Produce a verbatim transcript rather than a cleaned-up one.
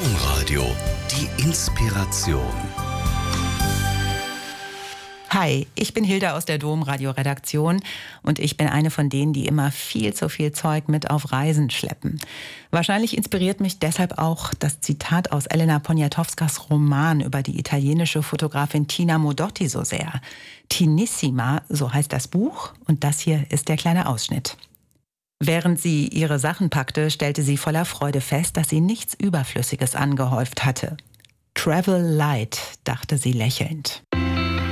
Domradio, die Inspiration. Hi, ich bin Hilda aus der Domradio-Redaktion und ich bin eine von denen, die immer viel zu viel Zeug mit auf Reisen schleppen. Wahrscheinlich inspiriert mich deshalb auch das Zitat aus Elena Poniatowskas Roman über die italienische Fotografin Tina Modotti so sehr. Tinissima, so heißt das Buch, und das hier ist der kleine Ausschnitt. Während sie ihre Sachen packte, stellte sie voller Freude fest, dass sie nichts Überflüssiges angehäuft hatte. Travel light, dachte sie lächelnd.